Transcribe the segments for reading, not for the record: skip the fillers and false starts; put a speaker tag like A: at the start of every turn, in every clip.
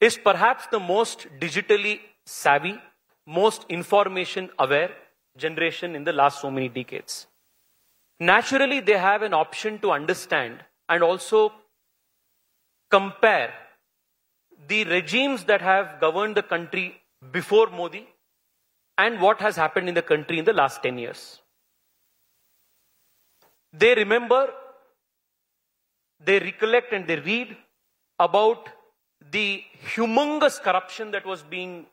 A: is perhaps the most digitally savvy, most information aware generation in the last so many decades. Naturally, they have an option to understand and also compare the regimes that have governed the country before Modi and what has happened in the country in the last 10 years. They remember, they recollect and they read about the humongous corruption that was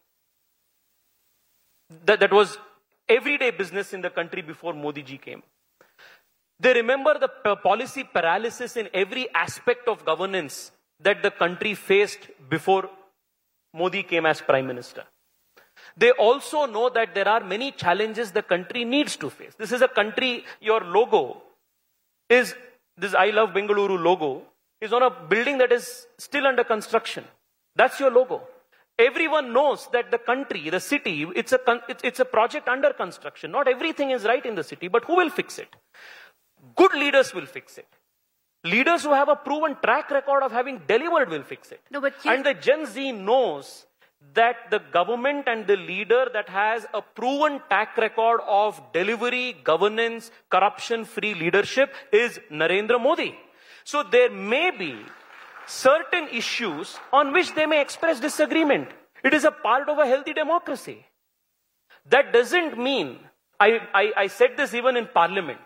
A: that was everyday business in the country before Modi ji came. They remember the policy paralysis in every aspect of governance that the country faced before Modi came as Prime Minister. They also know that there are many challenges the country needs to face. This is a country, your logo is, this I Love Bengaluru logo is on a building that is still under construction. That's your logo. Everyone knows that the country, the city, it's a project under construction. Not everything is right in the city, but who will fix it? Good leaders will fix it. Leaders who have a proven track record of having delivered will fix it.
B: No, but
A: and the Gen Z knows that the government and the leader that has a proven track record of delivery, governance, corruption-free leadership is Narendra Modi. So there may be certain issues on which they may express disagreement. It is a part of a healthy democracy. That doesn't mean, I said this even in Parliament,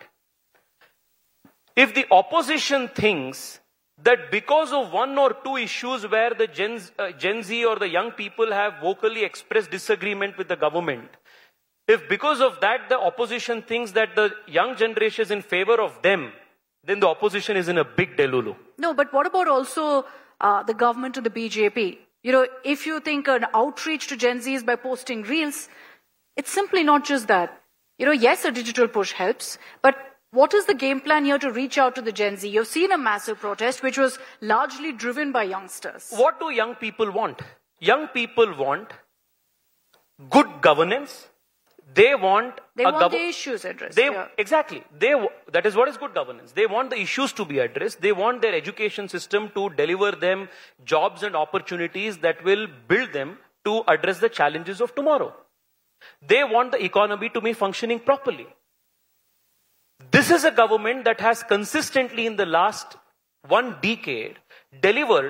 A: if the opposition thinks that because of one or two issues where the Gen Z or the young people have vocally expressed disagreement with the government, if because of that the opposition thinks that the young generation is in favor of them, then the opposition is in a big delulu.
B: No, but what about also the government and the BJP? You know, if you think an outreach to Gen Zs by posting reels, it's simply not just that. You know, yes, a digital push helps, but what is the game plan here to reach out to the Gen Z? You've seen a massive protest which was largely driven by youngsters.
A: What do young people want? Young people want good governance. They want
B: the issues addressed.
A: Exactly. That is what is good governance. They want the issues to be addressed. They want their education system to deliver them jobs and opportunities that will build them to address the challenges of tomorrow. They want the economy to be functioning properly. This is a government that has consistently in the last 1 decade delivered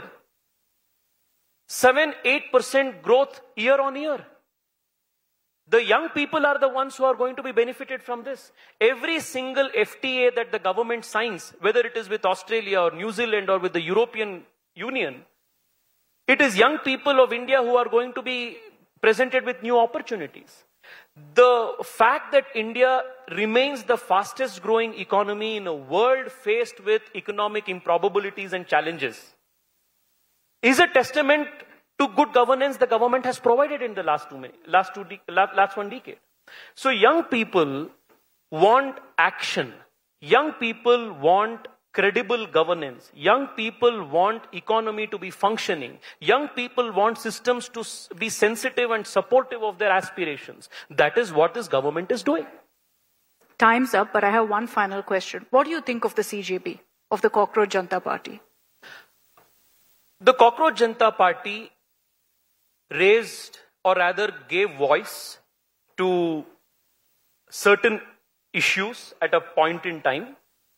A: 7-8% growth year on year. The young people are the ones who are going to be benefited from this. Every single FTA that the government signs, whether it is with Australia or New Zealand or with the European Union, it is young people of India who are going to be presented with new opportunities. The fact that India remains the fastest growing economy in a world faced with economic improbabilities and challenges is a testament to good governance the government has provided in the last 1 decade. So young people want action. Young people want credible governance. Young people want economy to be functioning. Young people want systems to be sensitive and supportive of their aspirations. That is what this government is doing.
B: Time's up, but I have one final question. What do you think of the CJP, of the Cockroach Janata Party?
A: The Cockroach Janata Party raised, or rather gave voice to certain issues at a point in time.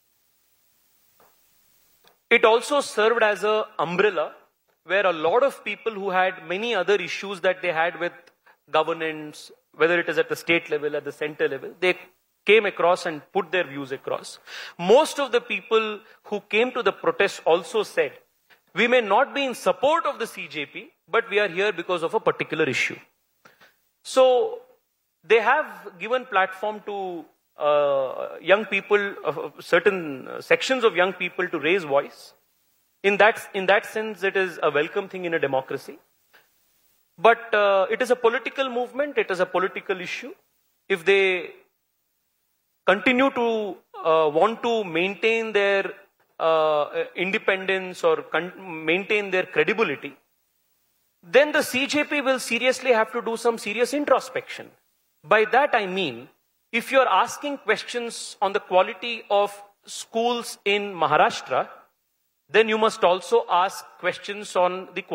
A: It also served as an umbrella where a lot of people who had many other issues that they had with governance, whether it is at the state level, at the center level, they came across and put their views across. Most of the people who came to the protest also said, we may not be in support of the CJP, but we are here because of a particular issue. So they have given platform to young people, certain sections of young people to raise voice. In that sense, it is a welcome thing in a democracy. But it is a political movement, it is a political issue. If they continue to want to maintain their independence or maintain their credibility, then the CJP will seriously have to do some serious introspection. By that I mean, if you are asking questions on the quality of schools in Maharashtra, then you must also ask questions on the quality